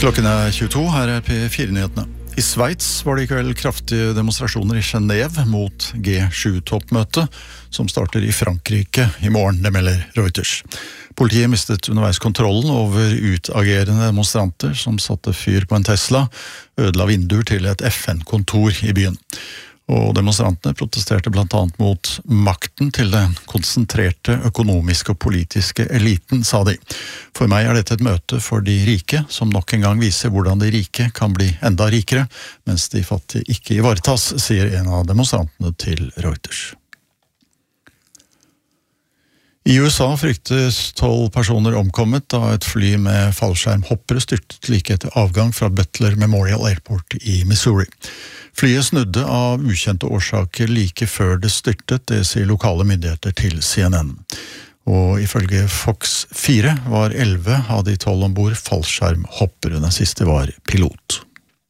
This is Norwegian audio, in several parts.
Klokken 22, her P4-nyhetene. I Sveits var det I kveld kraftige demonstrasjoner I Genève mot G7-toppmøtet, som starter I Frankrike I morgen, det melder Reuters. Politiet mistet underveis kontrollen over utagerende demonstranter som satte fyr på en Tesla, ødela vinduer til et FN-kontor I byen. Og demonstrantene protesterte blant annet mot makten til den konsentrerte økonomiske og politiske eliten, sa de. For meg dette et møte for de rike, som nok en gang viser hvordan de rike kan bli enda rikere, mens de fattige ikke ivaretas, sier en av demonstrantene til Reuters. I USA fryktes 12 personer omkommet da et fly med fallskjermhoppere styrtet like etter avgang fra Butler Memorial Airport I Missouri. Flyet snudde av ukjente årsaker like før det styrtet, det sier lokale myndigheter til CNN. Og ifølge Fox 4 var 11 av de 12 ombord fallskjermhoppere, den siste var pilot.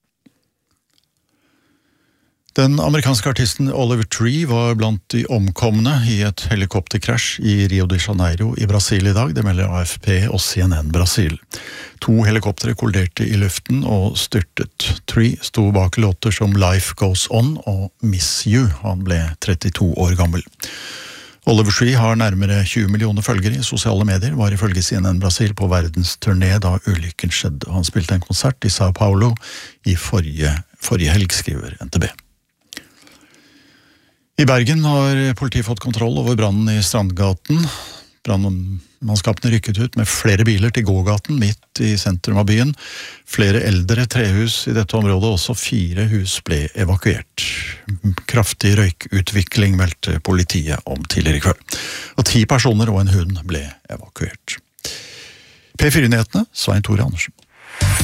Den amerikanske artisten Oliver Tree var blant de omkomne I et helikopterkrasj I Rio de Janeiro I Brasil I dag, det melder AFP og CNN Brasil. 2 helikoptere kolliderte I luften og styrtet. Tree sto bak låter som Life Goes On og Miss You. Han ble 32 år gammel. Oliver Tree har nærmere 20 millioner følgere I sosiale medier, var ifølge CNN Brasil på verdens turné da ulykken skjedde. Han spilte en konsert I Sao Paulo I forrige helg, skriver NTB. I Bergen har politiet fått kontroll over brannen I Strandgaten. Brannmannskapene rykket ut med flere biler til gågaten midt I sentrum av byen. Flere eldre trehus I dette området, også 4 hus ble evakuert. Kraftig røykutvikling meldte politiet om tidligere I kveld. Og 10 personer og en hund ble evakuert. P4-nyhetene, Svein Tore Andersen.